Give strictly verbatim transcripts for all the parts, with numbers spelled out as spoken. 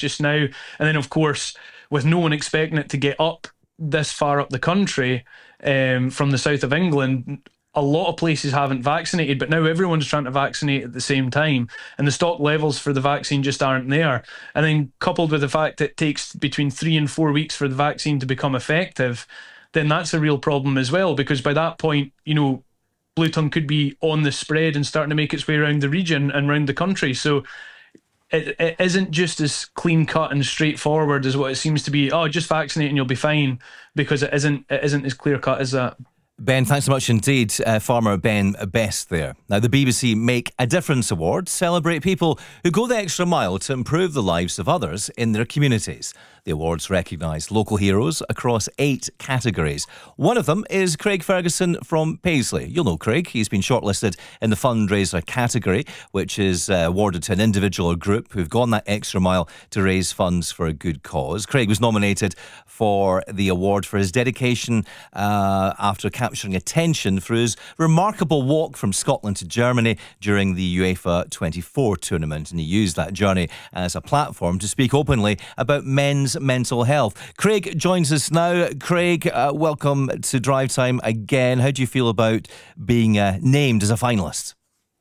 just now. And then, of course, with no one expecting it to get up this far up the country um, from the south of England, a lot of places haven't vaccinated, but now everyone's trying to vaccinate at the same time, and the stock levels for the vaccine just aren't there. And then, coupled with the fact that it takes between three and four weeks for the vaccine to become effective, then that's a real problem as well, because by that point, you know, blue tongue could be on the spread and starting to make its way around the region and around the country. So it, it isn't just as clean cut and straightforward as what it seems to be. Oh, just vaccinate and you'll be fine, because it isn't. It isn't as clear cut as that. Ben, thanks so much indeed. Uh, Farmer Ben Best there. Now, the B B C Make a Difference Awards celebrate people who go the extra mile to improve the lives of others in their communities. The awards recognise local heroes across eight categories. One of them is Craig Ferguson from Paisley. You'll know Craig. He's been shortlisted in the fundraiser category, which is uh, awarded to an individual or group who've gone that extra mile to raise funds for a good cause. Craig was nominated for the award for his dedication uh, after capturing attention through his remarkable walk from Scotland to Germany during the UEFA twenty-four tournament. And he used that journey as a platform to speak openly about men's mental health. Craig joins us now. Craig, uh, welcome to Drive Time again. How do you feel about being uh, named as a finalist?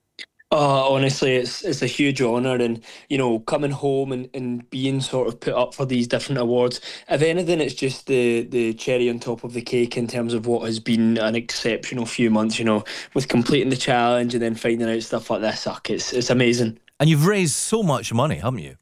Oh, honestly, it's it's a huge honour, and you know, coming home and, and being sort of put up for these different awards. If anything, it's just the the cherry on top of the cake in terms of what has been an exceptional few months. You know, with completing the challenge and then finding out stuff like this, uck, it's it's amazing. And you've raised so much money, haven't you?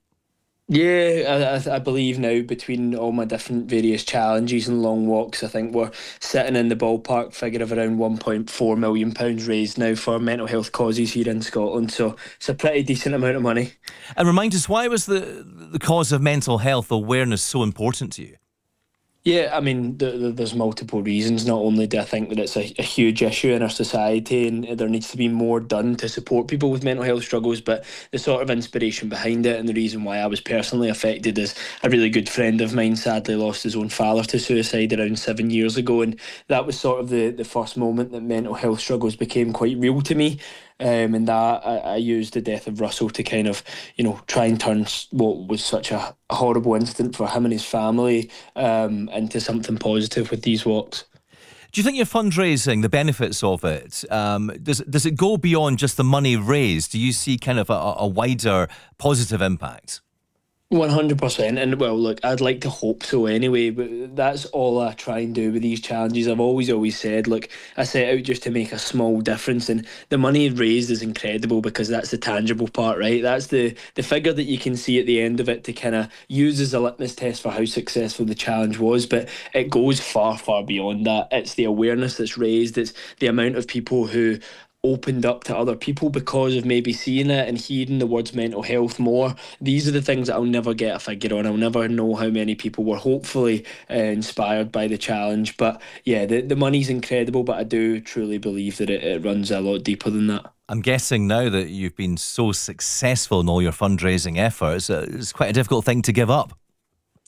Yeah, I, I believe now between all my different various challenges and long walks, I think we're sitting in the ballpark figure of around one point four million pounds raised now for mental health causes here in Scotland. So it's a pretty decent amount of money. And remind us, why was the the cause of mental health awareness so important to you? Yeah, I mean, th- th- there's multiple reasons. Not only do I think that it's a, a huge issue in our society and there needs to be more done to support people with mental health struggles, but the sort of inspiration behind it and the reason why I was personally affected is a really good friend of mine sadly lost his own father to suicide around seven years ago, and that was sort of the, the first moment that mental health struggles became quite real to me. Um, and that I, I used the death of Russell to kind of, you know, try and turn what was such a, a horrible incident for him and his family um, into something positive with these walks. Do you think your fundraising, the benefits of it, um, does does it go beyond just the money raised? Do you see kind of a, a wider positive impact? one hundred percent. And well, look, I'd like to hope so anyway, but that's all I try and do with these challenges. I've always, always said, look, I set out just to make a small difference, and the money raised is incredible because that's the tangible part, right? That's the, the figure that you can see at the end of it to kind of use as a litmus test for how successful the challenge was, but it goes far, far beyond that. It's the awareness that's raised, it's the amount of people who opened up to other people because of maybe seeing it and hearing the words mental health more. These are the things that I'll never get a figure on. I'll never know how many people were hopefully uh, inspired by the challenge. But yeah, the, the money's incredible, but I do truly believe that it, it runs a lot deeper than that. I'm guessing now that you've been so successful in all your fundraising efforts, uh, it's quite a difficult thing to give up.